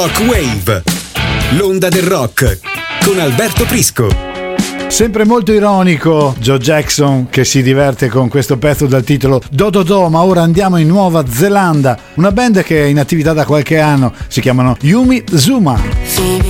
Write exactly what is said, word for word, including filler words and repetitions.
Rockwave, l'onda del rock con Alberto Prisco. Sempre molto ironico Joe Jackson, che si diverte con questo pezzo dal titolo Do Do Do. Ma ora andiamo in Nuova Zelanda, una band che è in attività da qualche anno, si chiamano Yumi Zuma.